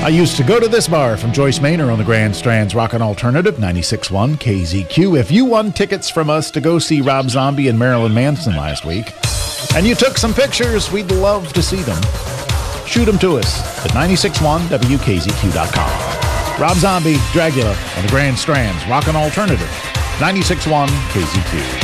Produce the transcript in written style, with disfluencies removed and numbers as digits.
I used to go to this bar from Joyce Maynor on the Grand Strand's Rockin' Alternative, 96.1 KZQ. If you won tickets from us to go see Rob Zombie and Marilyn Manson last week, and you took some pictures, we'd love to see them. Shoot them to us at 961WKZQ.com. Rob Zombie, Dragula on the Grand Strand's Rockin' Alternative, 96.1 KZQ.